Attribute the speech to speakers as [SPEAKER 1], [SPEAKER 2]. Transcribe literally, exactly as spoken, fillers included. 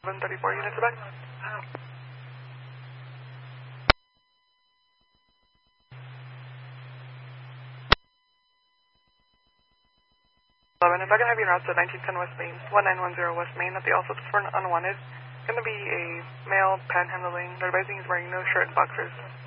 [SPEAKER 1] eleven thirty-four units back. eleven, if I can have you route to nineteen ten West Main, one nine one zero West Main at the office for an unwanted. Going to be a male panhandling. They're advising he's wearing no shirt and boxers.